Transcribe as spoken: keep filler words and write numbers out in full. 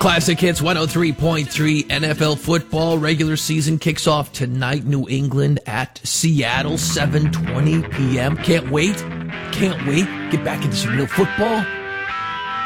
Classic Hits one oh three point three. N F L football regular season kicks off tonight. New England at Seattle, seven twenty p.m. Can't wait. Can't wait. Get back into some real football.